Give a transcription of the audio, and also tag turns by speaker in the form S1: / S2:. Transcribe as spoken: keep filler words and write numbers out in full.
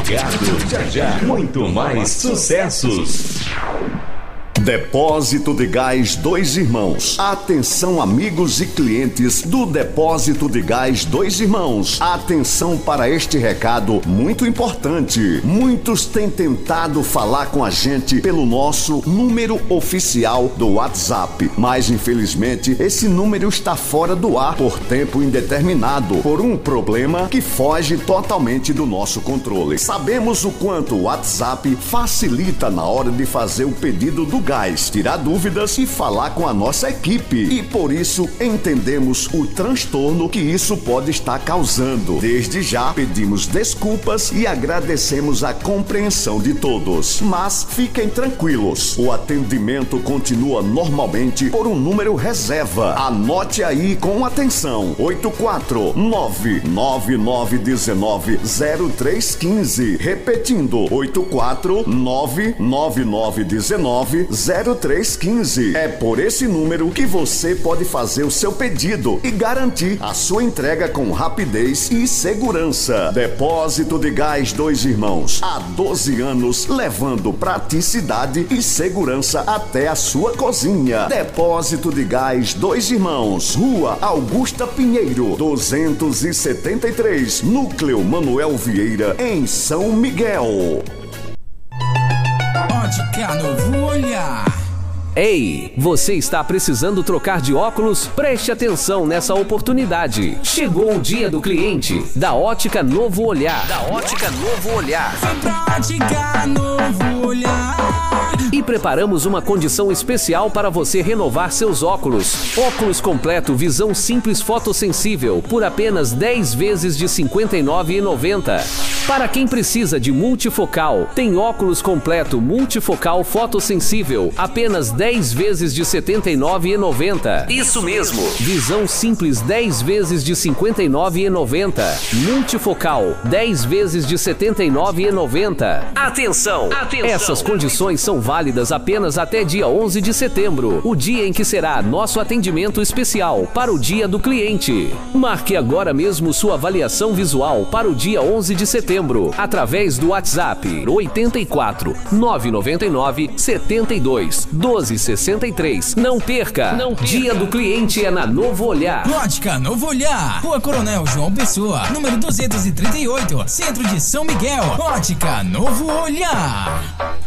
S1: ligado, já já, muito mais sucessos.
S2: Depósito de Gás Dois Irmãos. Atenção, amigos e clientes do Depósito de Gás Dois Irmãos. Atenção para este recado muito importante. Muitos têm tentado falar com a gente pelo nosso número oficial do WhatsApp, mas infelizmente esse número está fora do ar por tempo indeterminado, por um problema que foge totalmente do nosso controle. Sabemos o quanto o WhatsApp facilita na hora de fazer o pedido do gás, tirar dúvidas e falar com a nossa equipe. E por isso entendemos o transtorno que isso pode estar causando. Desde já pedimos desculpas e agradecemos a compreensão de todos. Mas fiquem tranquilos, o atendimento continua normalmente por um número reserva. Anote aí com atenção: oito quatro nove nove nove um nove zero três um cinco. Repetindo: oito quatro nove nove nove um nove zero três um cinco. É por esse número que você pode fazer o seu pedido e garantir a sua entrega com rapidez e segurança. Depósito de Gás Dois Irmãos, há doze anos levando praticidade e segurança até a sua cozinha. Depósito de Gás Dois Irmãos, Rua Augusta Pinheiro, duzentos e setenta e três, Núcleo Manuel Vieira, em São Miguel.
S3: Ótica Novo Olhar.
S4: Ei, você está precisando trocar de óculos? Preste atenção nessa oportunidade. Chegou o dia do cliente da Ótica Novo Olhar. Da Ótica Novo Olhar.
S3: Vem pra Ótica Novo Olhar.
S4: E preparamos uma condição especial para você renovar seus óculos. Óculos completo visão simples fotossensível por apenas dez vezes de cinquenta e nove reais e noventa centavos. Para quem precisa de multifocal, tem óculos completo multifocal fotossensível, apenas dez vezes de setenta e nove reais e noventa centavos.
S5: Isso mesmo.
S4: Visão simples dez vezes de cinquenta e nove reais e noventa centavos. Multifocal dez vezes de setenta e nove reais e noventa centavos.
S5: Atenção, atenção.
S4: Essas condições são válidas apenas até dia onze de setembro, o dia em que será nosso atendimento especial para o Dia do Cliente. Marque agora mesmo sua avaliação visual para o dia onze de setembro, através do WhatsApp oito quatro nove nove nove sete dois um dois seis três. Não perca! Não perca. Dia do Cliente é na Novo Olhar.
S3: Ótica Novo Olhar, Rua Coronel João Pessoa, número duzentos e trinta e oito, Centro de São Miguel. Ótica Novo Olhar.